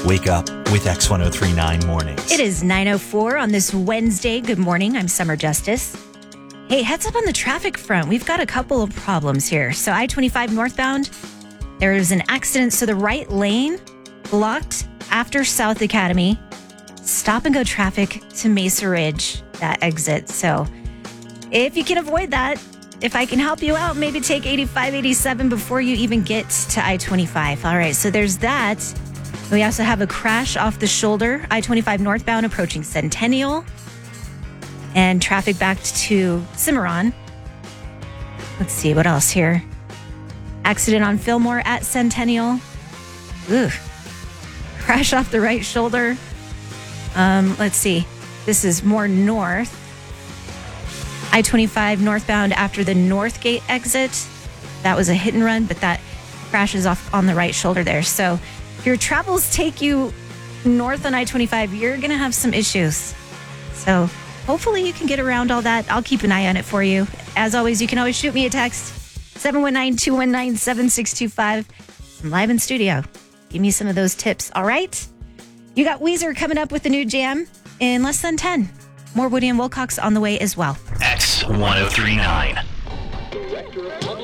Wake up with X1039 mornings. It is 9:04 on this Wednesday. Good morning. I'm Summer Justice. Hey, heads up on the traffic front. We've got a couple of problems here. So I-25 northbound, there is an accident. So the right lane blocked after South Academy. Stop and go traffic to Mesa Ridge, that exit. So if you can avoid that, if I can help you out, maybe take 85, 87 before you even get to I-25. All right, so there's that. We also have a crash off the shoulder, I-25 northbound approaching Centennial. And traffic back to Cimarron. Let's see, what else here? Accident on Fillmore at Centennial. Ugh. Crash off the right shoulder. Let's see. This is more north. I-25 northbound after the Northgate exit. That was a hit and run, but that crashes off on the right shoulder there. So if your travels take you north on I-25, you're going to have some issues. So hopefully you can get around all that. I'll keep an eye on it for you. As always, you can always shoot me a text, 719-219-7625. I'm live in studio. Give me some of those tips, all right? You got Weezer coming up with the new jam in less than 10. More Woody and Wilcox on the way as well. X1039.